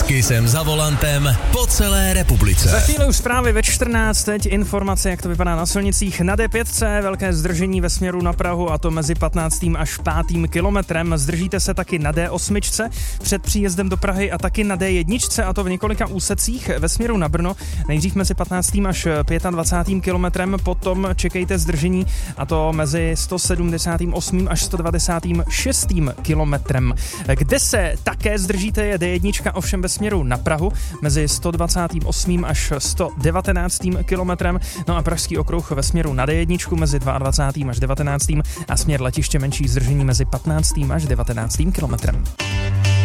S Kissem za volantem po celé republice. Za chvíli už zprávy ve 14, teď informace, jak to vypadá na silnicích. Na D5 velké zdržení ve směru na Prahu, a to mezi 15. až 5. kilometrem. Zdržíte se taky na D8 před příjezdem do Prahy a taky na D1, a to v několika úsecích ve směru na Brno. Nejdřív mezi 15. až 25. kilometrem, potom čekejte zdržení, a to mezi 178. až 196. kilometrem. Kde se také zdržíte, je D1, ovšem ve směru na Prahu mezi 128. až 119. kilometrem, no a Pražský okruh ve směru na D1 mezi 22. až 19. a směr letiště menší zdržení mezi 15. až 19. kilometrem.